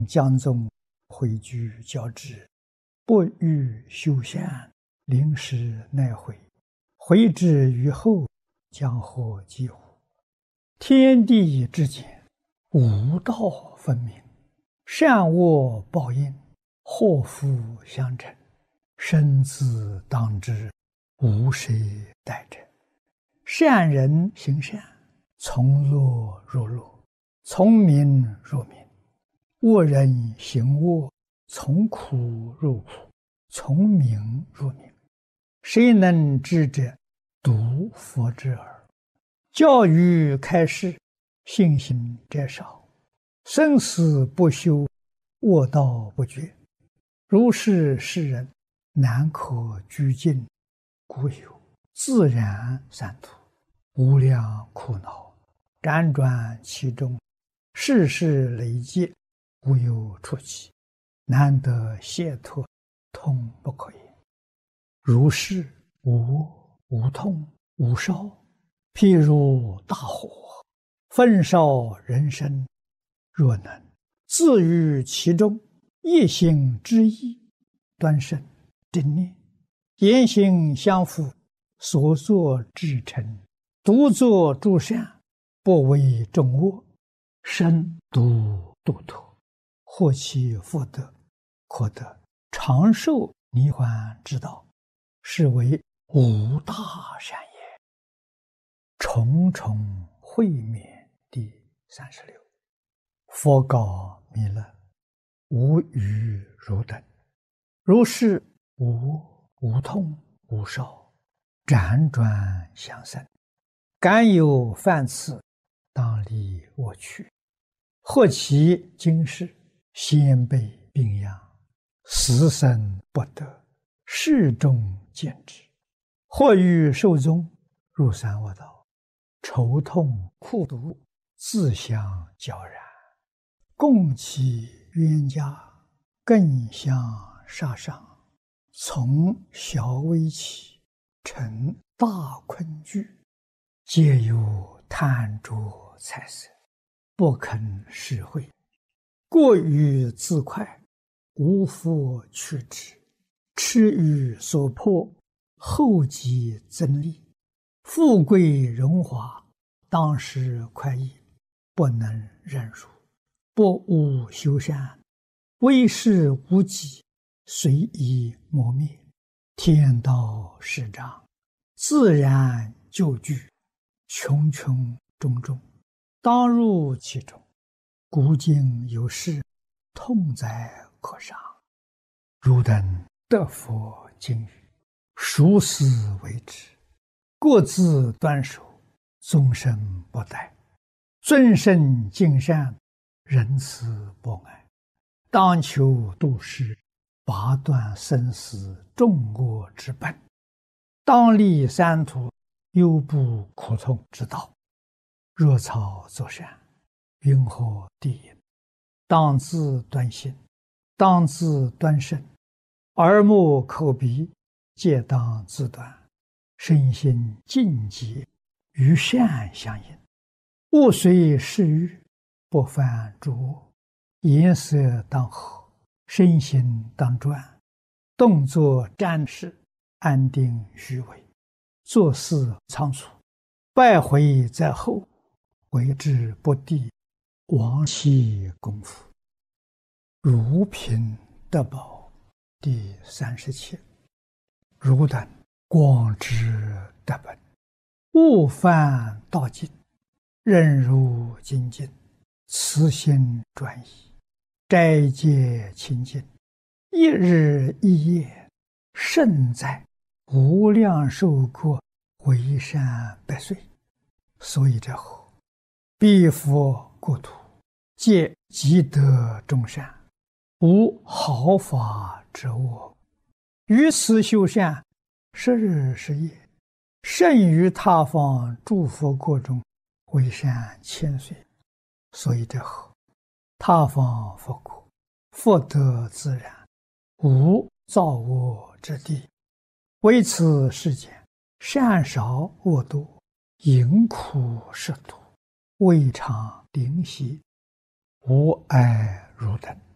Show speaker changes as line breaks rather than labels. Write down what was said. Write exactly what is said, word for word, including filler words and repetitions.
江宗回居教之，不欲修善，临时奈回。回之于后，将何及乎？天地之间，无道分明，善恶报应，祸福相承，生死当之，无谁代者。善人行善，从乐入乐，从名入名；恶人行恶，从苦入苦，从名入名。谁能知者？独佛之耳。教育开示，信心者少；生死不休，恶道不绝。如是世人，难可居尽，故有自然三途，无量苦恼，辗转其中，世事累劫，无有出期，难得解脱，痛不可言。如是无无痛无烧，譬如大火，焚烧人生。若能自于其中，一心之意，端慎正念，言行相符，所作至诚，独作诸善，不为众恶，身独度脱，获其福德，可得长寿涅槃之道，是为无大善也。重重会面第三十六。佛告弥勒：无余汝等，如是无无痛无烧，辗转相生，敢有犯次，当离我去。或其今世，先辈病殃，死生不得，世众见之。或欲寿终，入三恶道，愁痛苦毒，自相交然，共其冤家，更相杀伤，从小微起，成大困惧，皆有贪着财色，不肯施惠，过于自快，无复去之，痴于所迫，后继增利，富贵荣华，当时快意，不能忍辱，不务修善，为事无己，随意磨灭。天道始长，自然就具，穷穷种种，当入其中。古今有事，痛哉可伤。汝等得佛经语，熟思为之，各自端守，终身不殆，尊圣敬善，仁慈博爱，当求度世，拔断生死众恶之本，当立三途，忧怖苦痛之道。若草作善，云何地也？当自端心，当自端身，耳目口鼻皆当自端，身心净洁，与善相应。勿随世欲，不犯诸恶。颜色当和，身心当专，动作瞻视，安定虚伪，做事仓促，败毁在后，为之不第，亡其功夫。如贫得宝第三十七。汝等广知得本，勿犯道境，任如精进，慈心专一，斋戒清净，一日一夜，胜在无量寿国，为善百岁。所以者何？彼佛国土，皆积德众善，无毫发之恶。于此修善，十日十夜，胜于他方诸佛国中，为善千岁。所以者何？他方佛国，福德自然，无造恶之地。为此世间，善少恶多，淫苦食毒，未尝灵犀，无碍汝等。